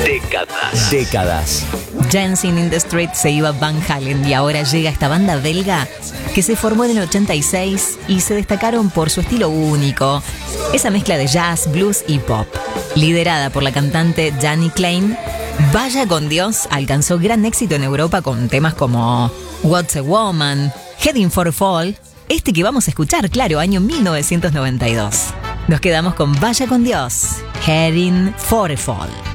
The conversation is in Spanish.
Décadas. Dancing in the Street se iba Van Halen y ahora llega esta banda belga que se formó en el 86 y se destacaron por su estilo único, esa mezcla de jazz, blues y pop. Liderada por la cantante Dani Klein, Vaya con Dios alcanzó gran éxito en Europa con temas como What's a Woman, Heading for a Fall, este que vamos a escuchar, claro, año 1992. Nos quedamos con Vaya con Dios, Heading for a Fall.